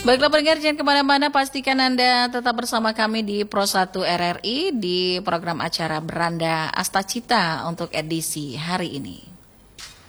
Baiklah pendengar, jangan kemana-mana, pastikan Anda tetap bersama kami di Pro 1 RRI di program acara Beranda Astacita untuk edisi hari ini.